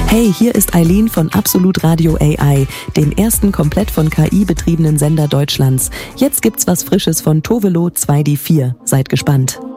Hey, hier ist Eileen von Absolut Radio AI, dem ersten komplett von KI betriebenen Sender Deutschlands. Jetzt gibt's was Frisches von Tovelo 2D4. Seid gespannt.